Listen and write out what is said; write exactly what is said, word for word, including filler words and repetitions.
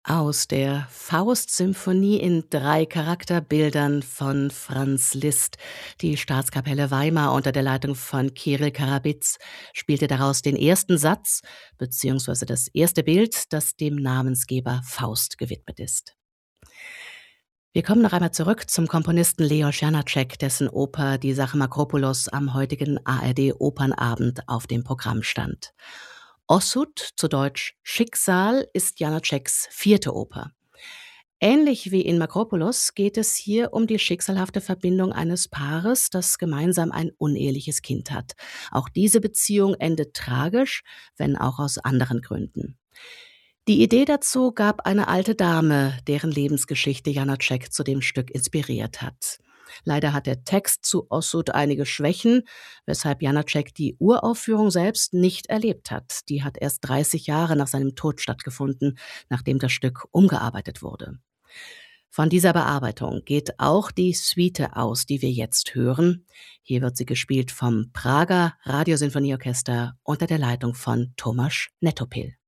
Aus der Faust-Symphonie in drei Charakterbildern von Franz Liszt. Die Staatskapelle Weimar unter der Leitung von Kirill Karabitz spielte daraus den ersten Satz beziehungsweise das erste Bild, das dem Namensgeber Faust gewidmet ist. Wir kommen noch einmal zurück zum Komponisten Leos Janáček, dessen Oper Die Sache Makropulos am heutigen A R D-Opernabend auf dem Programm stand. Osud, zu Deutsch Schicksal, ist Janáčeks vierte Oper. Ähnlich wie in Makropulos geht es hier um die schicksalhafte Verbindung eines Paares, das gemeinsam ein uneheliches Kind hat. Auch diese Beziehung endet tragisch, wenn auch aus anderen Gründen. Die Idee dazu gab eine alte Dame, deren Lebensgeschichte Janáček zu dem Stück inspiriert hat. Leider hat der Text zu Osud einige Schwächen, weshalb Janáček die Uraufführung selbst nicht erlebt hat. Die hat erst dreißig Jahre nach seinem Tod stattgefunden, nachdem das Stück umgearbeitet wurde. Von dieser Bearbeitung geht auch die Suite aus, die wir jetzt hören. Hier wird sie gespielt vom Prager Radiosinfonieorchester unter der Leitung von Tomasz Netopil.